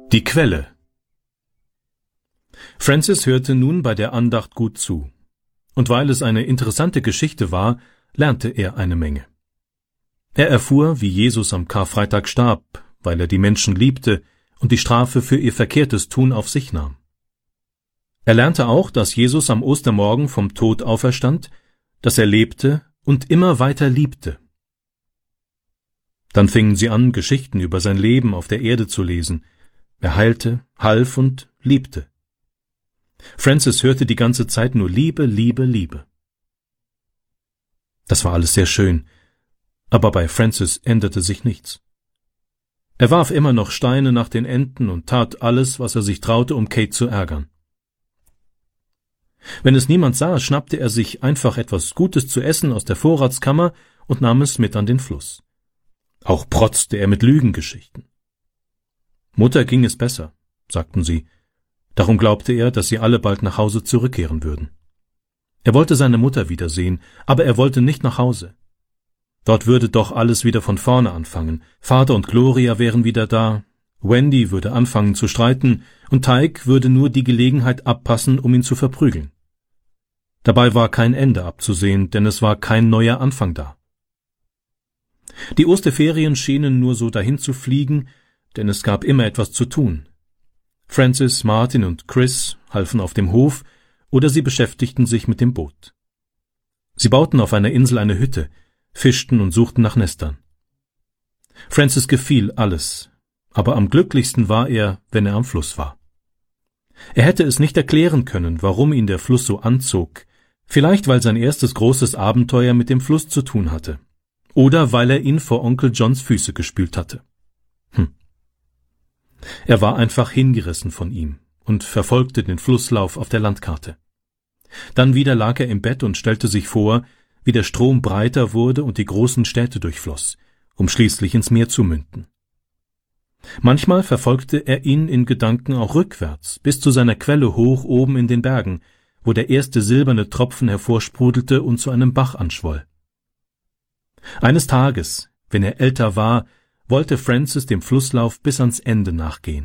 Die Quelle. Francis hörte nun bei der Andacht gut zu, und weil es eine interessante Geschichte war, lernte er eine Menge. Er erfuhr, wie Jesus am Karfreitag starb, weil er die Menschen liebte und die Strafe für ihr verkehrtes Tun auf sich nahm. Er lernte auch, dass Jesus am Ostermorgen vom Tod auferstand, dass er lebte und immer weiter liebte. Dann fingen sie an, Geschichten über sein Leben auf der Erde zu lesen. Er heilte, half und liebte. Francis hörte die ganze Zeit nur Liebe, Liebe, Liebe. Das war alles sehr schön, aber bei Francis änderte sich nichts. Er warf immer noch Steine nach den Enten und tat alles, was er sich traute, um Kate zu ärgern. Wenn es niemand sah, schnappte er sich einfach etwas Gutes zu essen aus der Vorratskammer und nahm es mit an den Fluss. Auch protzte er mit Lügengeschichten. Mutter ging es besser, sagten sie. Darum glaubte er, dass sie alle bald nach Hause zurückkehren würden. Er wollte seine Mutter wiedersehen, aber er wollte nicht nach Hause. Dort würde doch alles wieder von vorne anfangen. Vater und Gloria wären wieder da, Wendy würde anfangen zu streiten und Tyke würde nur die Gelegenheit abpassen, um ihn zu verprügeln. Dabei war kein Ende abzusehen, denn es war kein neuer Anfang da. Die Osterferien schienen nur so dahin zu fliegen, denn es gab immer etwas zu tun. Francis, Martin und Chris halfen auf dem Hof oder sie beschäftigten sich mit dem Boot. Sie bauten auf einer Insel eine Hütte, fischten und suchten nach Nestern. Francis gefiel alles, aber am glücklichsten war er, wenn er am Fluss war. Er hätte es nicht erklären können, warum ihn der Fluss so anzog, vielleicht weil sein erstes großes Abenteuer mit dem Fluss zu tun hatte, oder weil er ihn vor Onkel Johns Füße gespült hatte. Er war einfach hingerissen von ihm und verfolgte den Flusslauf auf der Landkarte. Dann wieder lag er im Bett und stellte sich vor, wie der Strom breiter wurde und die großen Städte durchfloss, um schließlich ins Meer zu münden. Manchmal verfolgte er ihn in Gedanken auch rückwärts, bis zu seiner Quelle hoch oben in den Bergen, wo der erste silberne Tropfen hervorsprudelte und zu einem Bach anschwoll. Eines Tages, wenn er älter war, wollte Francis dem Flusslauf bis ans Ende nachgehen.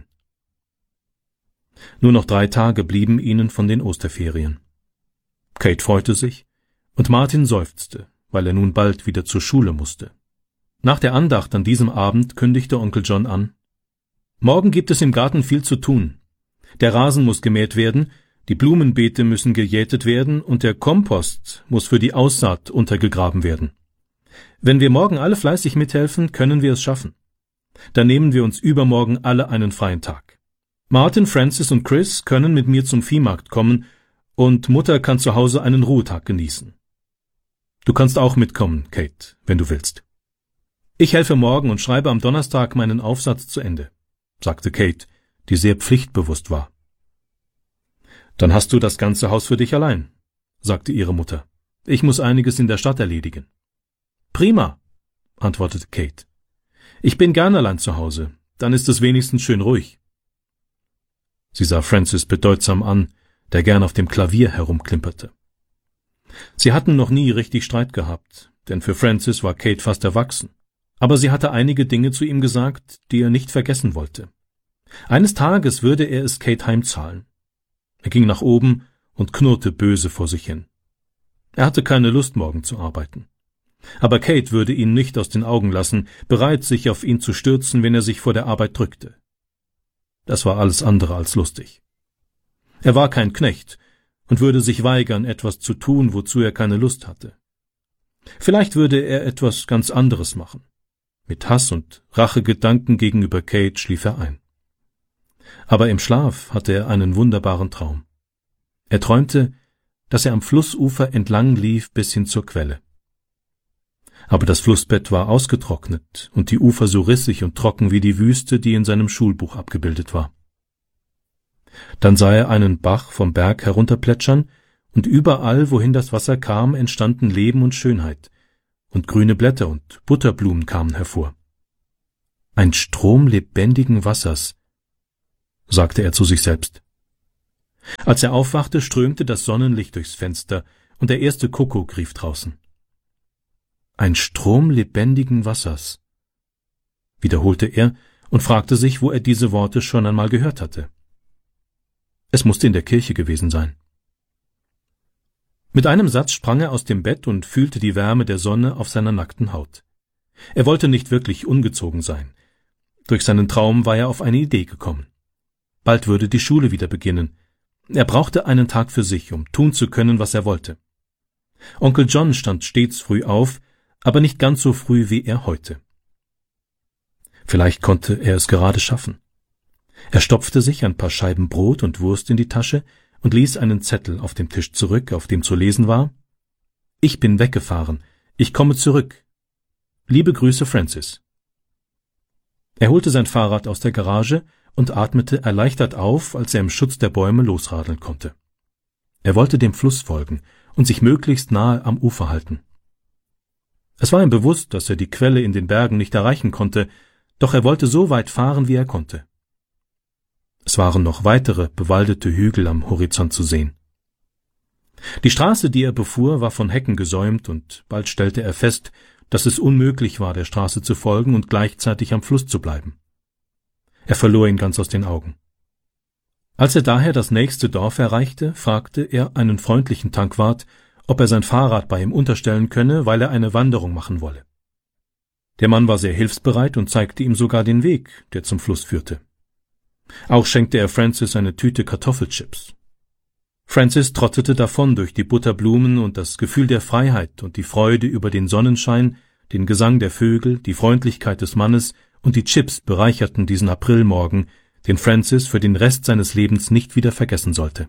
Nur noch 3 Tage blieben ihnen von den Osterferien. Kate freute sich, und Martin seufzte, weil er nun bald wieder zur Schule musste. Nach der Andacht an diesem Abend kündigte Onkel John an: »Morgen gibt es im Garten viel zu tun. Der Rasen muss gemäht werden, die Blumenbeete müssen gejätet werden und der Kompost muss für die Aussaat untergegraben werden. Wenn wir morgen alle fleißig mithelfen, können wir es schaffen. Dann nehmen wir uns übermorgen alle einen freien Tag. Martin, Francis und Chris können mit mir zum Viehmarkt kommen und Mutter kann zu Hause einen Ruhetag genießen. Du kannst auch mitkommen, Kate, wenn du willst. Ich helfe morgen und schreibe am Donnerstag meinen Aufsatz zu Ende«, sagte Kate, die sehr pflichtbewusst war. »Dann hast du das ganze Haus für dich allein«, sagte ihre Mutter. »Ich muss einiges in der Stadt erledigen.« »Prima«, antwortete Kate. »Ich bin gern allein zu Hause, dann ist es wenigstens schön ruhig.« Sie sah Francis bedeutsam an, der gern auf dem Klavier herumklimperte. Sie hatten noch nie richtig Streit gehabt, denn für Francis war Kate fast erwachsen. Aber sie hatte einige Dinge zu ihm gesagt, die er nicht vergessen wollte. Eines Tages würde er es Kate heimzahlen. Er ging nach oben und knurrte böse vor sich hin. Er hatte keine Lust, morgen zu arbeiten. Aber Kate würde ihn nicht aus den Augen lassen, bereit, sich auf ihn zu stürzen, wenn er sich vor der Arbeit drückte. Das war alles andere als lustig. Er war kein Knecht und würde sich weigern, etwas zu tun, wozu er keine Lust hatte. Vielleicht würde er etwas ganz anderes machen. Mit Hass und Rachegedanken gegenüber Kate schlief er ein. Aber im Schlaf hatte er einen wunderbaren Traum. Er träumte, dass er am Flussufer entlang lief bis hin zur Quelle. Aber das Flussbett war ausgetrocknet und die Ufer so rissig und trocken wie die Wüste, die in seinem Schulbuch abgebildet war. Dann sah er einen Bach vom Berg herunterplätschern, und überall, wohin das Wasser kam, entstanden Leben und Schönheit, und grüne Blätter und Butterblumen kamen hervor. »Ein Strom lebendigen Wassers«, sagte er zu sich selbst. Als er aufwachte, strömte das Sonnenlicht durchs Fenster, und der erste Kuckuck rief draußen. »Ein Strom lebendigen Wassers«, wiederholte er und fragte sich, wo er diese Worte schon einmal gehört hatte. Es musste in der Kirche gewesen sein. Mit einem Satz sprang er aus dem Bett und fühlte die Wärme der Sonne auf seiner nackten Haut. Er wollte nicht wirklich ungezogen sein. Durch seinen Traum war er auf eine Idee gekommen. Bald würde die Schule wieder beginnen. Er brauchte einen Tag für sich, um tun zu können, was er wollte. Onkel John stand stets früh auf, aber nicht ganz so früh wie er heute. Vielleicht konnte er es gerade schaffen. Er stopfte sich ein paar Scheiben Brot und Wurst in die Tasche und ließ einen Zettel auf dem Tisch zurück, auf dem zu lesen war: »Ich bin weggefahren. Ich komme zurück. Liebe Grüße, Francis.« Er holte sein Fahrrad aus der Garage und atmete erleichtert auf, als er im Schutz der Bäume losradeln konnte. Er wollte dem Fluss folgen und sich möglichst nahe am Ufer halten. Es war ihm bewusst, dass er die Quelle in den Bergen nicht erreichen konnte, doch er wollte so weit fahren, wie er konnte. Es waren noch weitere bewaldete Hügel am Horizont zu sehen. Die Straße, die er befuhr, war von Hecken gesäumt, und bald stellte er fest, dass es unmöglich war, der Straße zu folgen und gleichzeitig am Fluss zu bleiben. Er verlor ihn ganz aus den Augen. Als er daher das nächste Dorf erreichte, fragte er einen freundlichen Tankwart, ob er sein Fahrrad bei ihm unterstellen könne, weil er eine Wanderung machen wolle. Der Mann war sehr hilfsbereit und zeigte ihm sogar den Weg, der zum Fluss führte. Auch schenkte er Francis eine Tüte Kartoffelchips. Francis trottete davon durch die Butterblumen, und das Gefühl der Freiheit und die Freude über den Sonnenschein, den Gesang der Vögel, die Freundlichkeit des Mannes und die Chips bereicherten diesen Aprilmorgen, den Francis für den Rest seines Lebens nicht wieder vergessen sollte.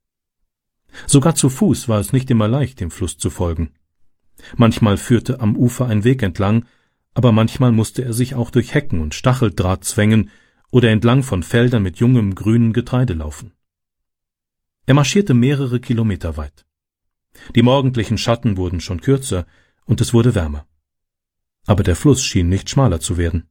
Sogar zu Fuß war es nicht immer leicht, dem Fluss zu folgen. Manchmal führte am Ufer ein Weg entlang, aber manchmal musste er sich auch durch Hecken und Stacheldraht zwängen oder entlang von Feldern mit jungem, grünem Getreide laufen. Er marschierte mehrere Kilometer weit. Die morgendlichen Schatten wurden schon kürzer und es wurde wärmer. Aber der Fluss schien nicht schmaler zu werden.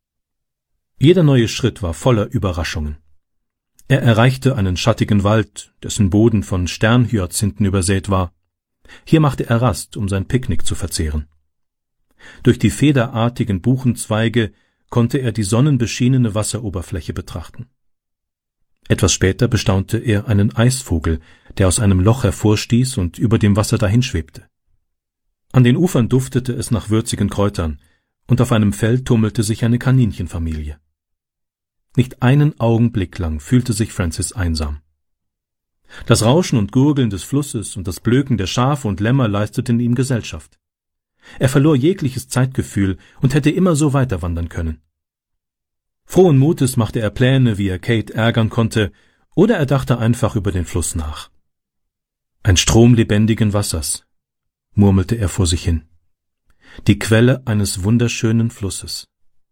Jeder neue Schritt war voller Überraschungen. Er erreichte einen schattigen Wald, dessen Boden von Sternhyazinthen übersät war. Hier machte er Rast, um sein Picknick zu verzehren. Durch die federartigen Buchenzweige konnte er die sonnenbeschienene Wasseroberfläche betrachten. Etwas später bestaunte er einen Eisvogel, der aus einem Loch hervorstieß und über dem Wasser dahinschwebte. An den Ufern duftete es nach würzigen Kräutern, und auf einem Feld tummelte sich eine Kaninchenfamilie. Nicht einen Augenblick lang fühlte sich Francis einsam. Das Rauschen und Gurgeln des Flusses und das Blöken der Schafe und Lämmer leisteten ihm Gesellschaft. Er verlor jegliches Zeitgefühl und hätte immer so weiterwandern können. Frohen Mutes machte er Pläne, wie er Kate ärgern konnte, oder er dachte einfach über den Fluss nach. Ein Strom lebendigen Wassers, murmelte er vor sich hin. Die Quelle eines wunderschönen Flusses.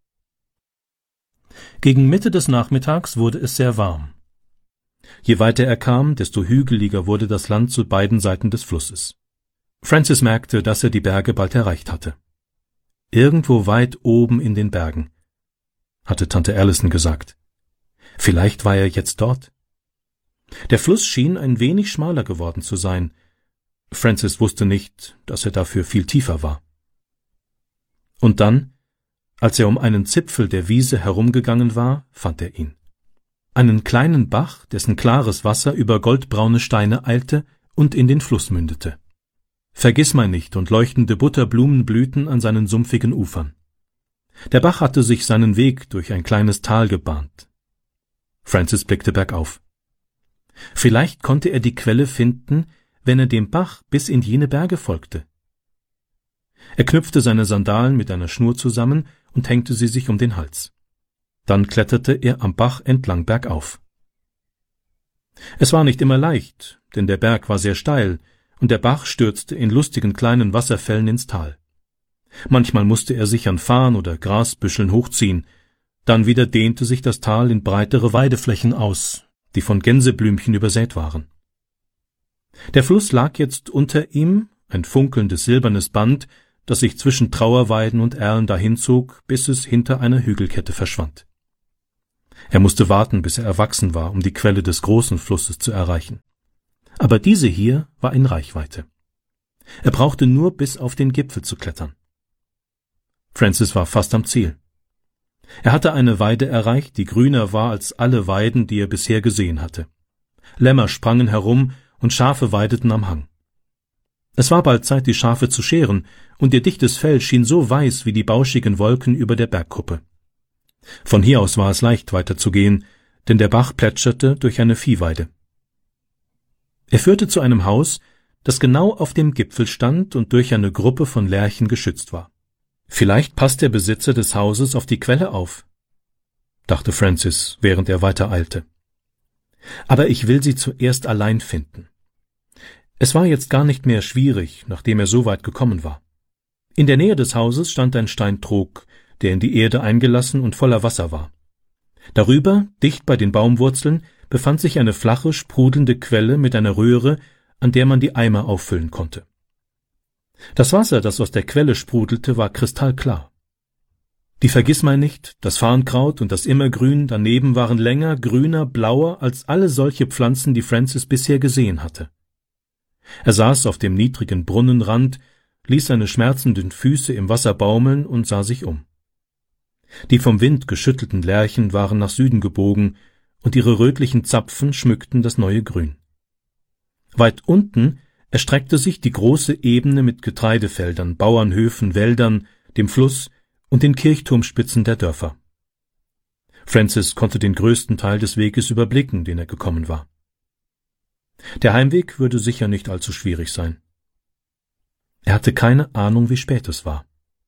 Gegen Mitte des Nachmittags wurde es sehr warm. Je weiter er kam, desto hügeliger wurde das Land zu beiden Seiten des Flusses. Francis merkte, dass er die Berge bald erreicht hatte. Irgendwo weit oben in den Bergen, hatte Tante Allison gesagt. Vielleicht war er jetzt dort. Der Fluss schien ein wenig schmaler geworden zu sein. Francis wusste nicht, dass er dafür viel tiefer war. Und dann, als er um einen Zipfel der Wiese herumgegangen war, fand er ihn. Einen kleinen Bach, dessen klares Wasser über goldbraune Steine eilte und in den Fluss mündete. Vergissmeinnicht und leuchtende Butterblumen blühten an seinen sumpfigen Ufern. Der Bach hatte sich seinen Weg durch ein kleines Tal gebahnt. Francis blickte bergauf. Vielleicht konnte er die Quelle finden, wenn er dem Bach bis in jene Berge folgte. Er knüpfte seine Sandalen mit einer Schnur zusammen und hängte sie sich um den Hals. Dann kletterte er am Bach entlang bergauf. Es war nicht immer leicht, denn der Berg war sehr steil, und der Bach stürzte in lustigen kleinen Wasserfällen ins Tal. Manchmal musste er sich an Farn oder Grasbüscheln hochziehen, dann wieder dehnte sich das Tal in breitere Weideflächen aus, die von Gänseblümchen übersät waren. Der Fluss lag jetzt unter ihm, ein funkelndes silbernes Band, das sich zwischen Trauerweiden und Erlen dahinzog, bis es hinter einer Hügelkette verschwand. Er musste warten, bis er erwachsen war, um die Quelle des großen Flusses zu erreichen. Aber diese hier war in Reichweite. Er brauchte nur bis auf den Gipfel zu klettern. Francis war fast am Ziel. Er hatte eine Weide erreicht, die grüner war als alle Weiden, die er bisher gesehen hatte. Lämmer sprangen herum und Schafe weideten am Hang. Es war bald Zeit, die Schafe zu scheren, und ihr dichtes Fell schien so weiß wie die bauschigen Wolken über der Bergkuppe. Von hier aus war es leicht weiterzugehen, denn der Bach plätscherte durch eine Viehweide. Er führte zu einem Haus, das genau auf dem Gipfel stand und durch eine Gruppe von Lärchen geschützt war. Vielleicht passt der Besitzer des Hauses auf die Quelle auf, dachte Francis, während er weitereilte. Aber ich will sie zuerst allein finden. Es war jetzt gar nicht mehr schwierig, nachdem er so weit gekommen war. In der Nähe des Hauses stand ein Steintrog, der in die Erde eingelassen und voller Wasser war. Darüber, dicht bei den Baumwurzeln, befand sich eine flache, sprudelnde Quelle mit einer Röhre, an der man die Eimer auffüllen konnte. Das Wasser, das aus der Quelle sprudelte, war kristallklar. Die Vergissmeinnicht, das Farnkraut und das Immergrün daneben waren länger, grüner, blauer als alle solche Pflanzen, die Francis bisher gesehen hatte. Er saß auf dem niedrigen Brunnenrand, ließ seine schmerzenden Füße im Wasser baumeln und sah sich um. Die vom Wind geschüttelten Lärchen waren nach Süden gebogen, und ihre rötlichen Zapfen schmückten das neue Grün. Weit unten erstreckte sich die große Ebene mit Getreidefeldern, Bauernhöfen, Wäldern, dem Fluss und den Kirchturmspitzen der Dörfer. Francis konnte den größten Teil des Weges überblicken, den er gekommen war. Der Heimweg würde sicher nicht allzu schwierig sein. Er hatte keine Ahnung, wie spät es war.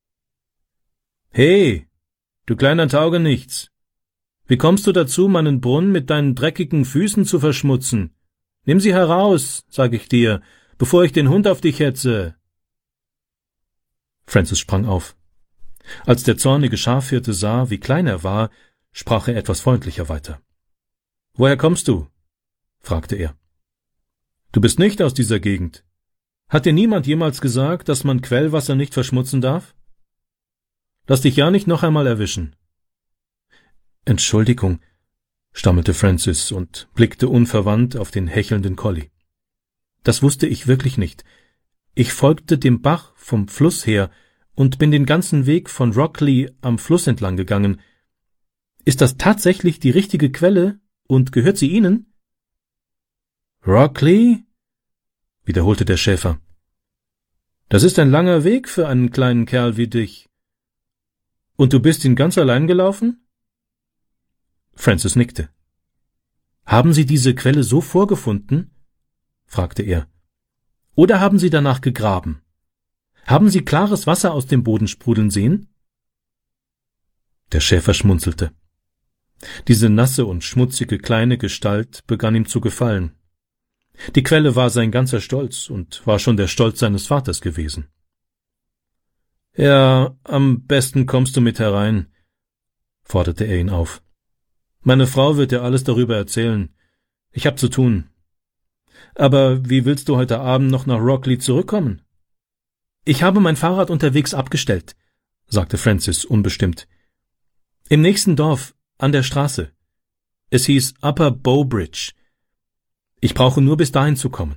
»Hey, du kleiner Taugenichts! Wie kommst du dazu, meinen Brunnen mit deinen dreckigen Füßen zu verschmutzen? Nimm sie heraus, sag ich dir, bevor ich den Hund auf dich hetze!« Francis sprang auf. Als der zornige Schafhirte sah, wie klein er war, sprach er etwas freundlicher weiter. »Woher kommst du?« fragte er. »Du bist nicht aus dieser Gegend. Hat dir niemand jemals gesagt, dass man Quellwasser nicht verschmutzen darf? Lass dich ja nicht noch einmal erwischen.« »Entschuldigung«, stammelte Francis und blickte unverwandt auf den hechelnden Collie. »Das wusste ich wirklich nicht. Ich folgte dem Bach vom Fluss her und bin den ganzen Weg von Rockley am Fluss entlang gegangen. Ist das tatsächlich die richtige Quelle und gehört sie Ihnen?« »Rockley?« wiederholte der Schäfer. »Das ist ein langer Weg für einen kleinen Kerl wie dich. Und du bist ihn ganz allein gelaufen?« Francis nickte. »Haben Sie diese Quelle so vorgefunden?« fragte er. »Oder haben Sie danach gegraben? Haben Sie klares Wasser aus dem Boden sprudeln sehen?« Der Schäfer schmunzelte. Diese nasse und schmutzige kleine Gestalt begann ihm zu gefallen. Die Quelle war sein ganzer Stolz und war schon der Stolz seines Vaters gewesen. »Ja, am besten kommst du mit herein«, forderte er ihn auf. »Meine Frau wird dir alles darüber erzählen. Ich hab zu tun. Aber wie willst du heute Abend noch nach Rockley zurückkommen?« »Ich habe mein Fahrrad unterwegs abgestellt«, sagte Francis unbestimmt. »Im nächsten Dorf, an der Straße. Es hieß Upper Bowbridge. Ich brauche nur bis dahin zu kommen.«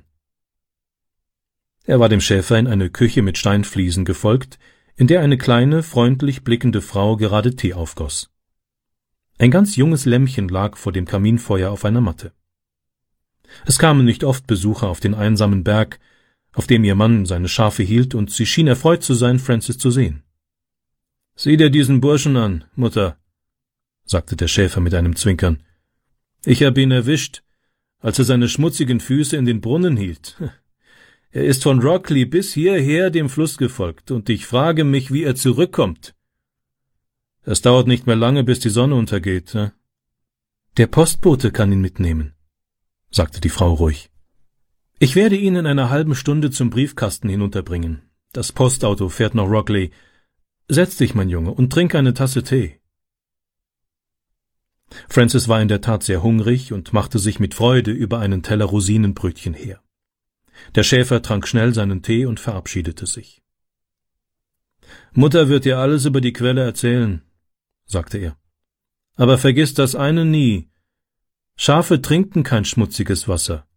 Er war dem Schäfer in eine Küche mit Steinfliesen gefolgt, in der eine kleine, freundlich blickende Frau gerade Tee aufgoss. Ein ganz junges Lämmchen lag vor dem Kaminfeuer auf einer Matte. Es kamen nicht oft Besucher auf den einsamen Berg, auf dem ihr Mann seine Schafe hielt, und sie schien erfreut zu sein, Francis zu sehen. »Sieh dir diesen Burschen an, Mutter«, sagte der Schäfer mit einem Zwinkern. »Ich habe ihn erwischt, als er seine schmutzigen Füße in den Brunnen hielt. Er ist von Rockley bis hierher dem Fluss gefolgt, und ich frage mich, wie er zurückkommt. Es dauert nicht mehr lange, bis die Sonne untergeht.« »Der Postbote kann ihn mitnehmen«, sagte die Frau ruhig. »Ich werde ihn in einer halben Stunde zum Briefkasten hinunterbringen. Das Postauto fährt nach Rockley. Setz dich, mein Junge, und trink eine Tasse Tee.« Francis war in der Tat sehr hungrig und machte sich mit Freude über einen Teller Rosinenbrötchen her. Der Schäfer trank schnell seinen Tee und verabschiedete sich. »Mutter wird dir alles über die Quelle erzählen«, sagte er. »Aber vergiss das eine nie. Schafe trinken kein schmutziges Wasser.